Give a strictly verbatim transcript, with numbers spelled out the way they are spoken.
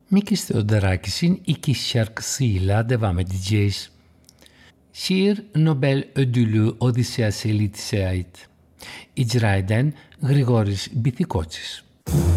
Mikis Theodorakis'in iki şarkısıyla devam edeceğiz. Şiir Nobel Ödülü Odysseas Elitis'e ait. İcra eden Grigoris Bithikotis.